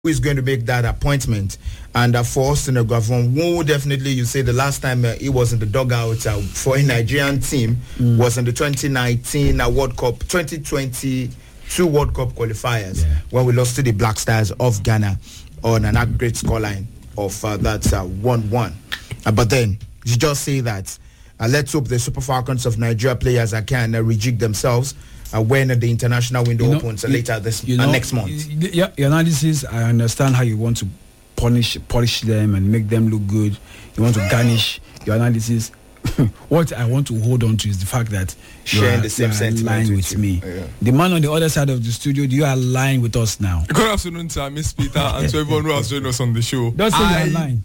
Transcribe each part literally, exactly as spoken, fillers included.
who is going to make that appointment. And uh, for Austin Eguavoen, who definitely, you say the last time uh, he was in the dugout uh, for a Nigerian team mm. was in the twenty nineteen uh, World Cup, twenty twenty-two World Cup qualifiers, yeah. when we lost to the Black Stars of Ghana on an aggregate scoreline of uh, that uh, one one. Uh, but then, you just say that, uh, let's hope the Super Falcons of Nigeria players uh, can uh, rejig themselves Uh, when uh, the international window you know, opens uh, later this you know, uh, next month. Yeah, your analysis, I understand how you want to punish, polish them and make them look good. You want to garnish your analysis. What I want to hold on to is the fact that sharing are, the same sentiment with, with me. Yeah. The man on the other side of the studio, do you align with us now? Good afternoon, sir, Miss Peter, and to everyone who has joined us on the show. Don't say I, you align.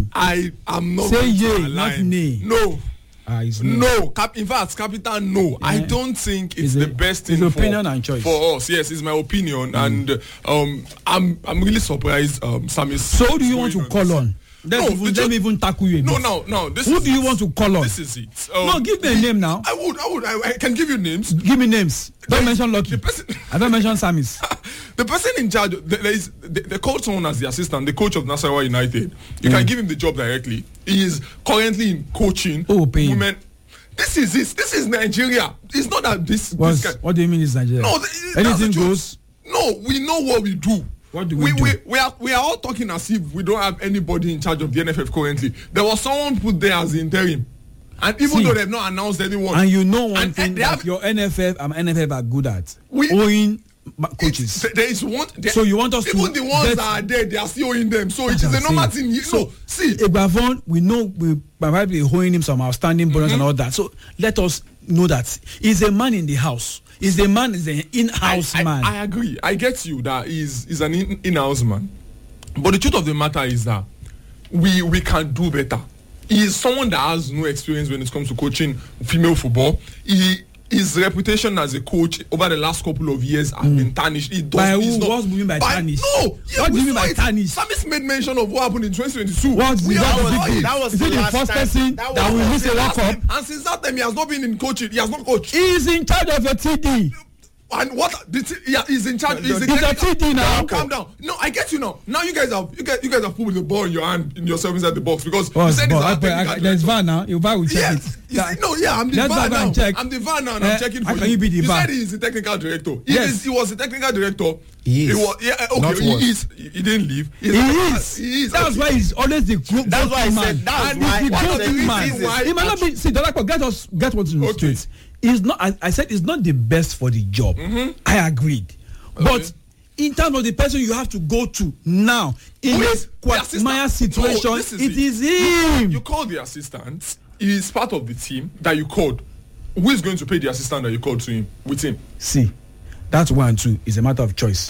I am not say going yay, to align. not nay. No. Ah, no, cap, in fact, capital no. Yeah. I don't think it's, it's the a, best thing it's opinion for, and choice. for us. Yes, it's my opinion, mm. and um, I'm I'm really surprised. Um, Sam is. So who do you want to call on? Let no, even, let me even tackle you. No, no, no. This who is do you it. want to call on? This is it. Um, no, give me a name now. I would, I would, I, I can give you names. Give me names. Don't there mention Lucky. I don't mention Samis. The person in charge, there is the, the coach someone as the assistant, the coach of Nasarawa United. You mm. can give him the job directly. He is currently in coaching oh, pay women. Him. This is this. This is Nigeria. It's not that this. this guy, what do you mean it's Nigeria? No, the, anything goes. No, we know what we do. What do we, we do? We, we are we are all talking as if we don't have anybody in charge of the N F F currently. There was someone put there as the interim, and even See, though they've not announced anyone. And you know one and, thing and that have, your N F F and N F F are good at we, owing coaches. There is one. There, so you want us even to the ones get, that are there, they are still owing them. So it is a normal thing. You so know, see, Eguavoen, we know we probably owing him some outstanding bonus mm-hmm. and all that. So let us know that he's a man in the house. He's a man, is an in-house I, I, man. I agree. I get you that he's, he's an in, in-house man. But the truth of the matter is that we we can do better. He is someone that has no experience when it comes to coaching female football. He His reputation as a coach over the last couple of years has mm. been tarnished. He does, by who? Not, what do you mean by, by tarnished? No! Yeah, what do you mean by tarnished? Samis made mention of what happened in twenty twenty-two. What? We that, was, it. that was Is the it the first time. person that, that will miss a World Cup? And since that time, he has not been in coaching. He has not coached. He is in charge of your T D. And what? The t- yeah, he's in charge. He's, he's a T D now. now. Calm down. No, I get you now. Now you guys have you guys you guys have put the ball in your hand in yourself inside the box because oh, you said ball. it's I, I, there's V A R now. Your V A R will check yes. it. Yeah. No, yeah, I'm the V A R now. Check. I'm the V A R now, and uh, I'm checking for how you. Can you be the you V A R? said he's the technical director. He yes. is. He was the technical director. He is. He was, yeah, okay, Not he was. is. He didn't leave. He's he is. He is. That's okay. Why he's always the group. That's why I man. said. That's and why. He's the What go-to man. Why? He might not be. See, Dolakpo, get us get what's in the okay. streets. He's not. I, I said he's not the best for the job. Mm-hmm. I agreed, okay. But in terms of the person you have to go to now in this Quagmire situation, no, is it, it is him. You call the assistant. He is part of the team that you called. Who is going to pay the assistant that you called to him with him? See, that's one and two. It's a matter of choice.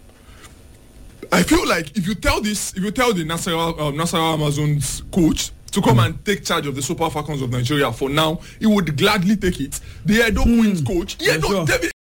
I feel like if you tell this, if you tell the Nasarawa uh, Nasarawa Amazons coach to come mm. and take charge of the Super Falcons of Nigeria for now, he would gladly take it. The Edo Queens mm. coach, yeah, no, sure. David.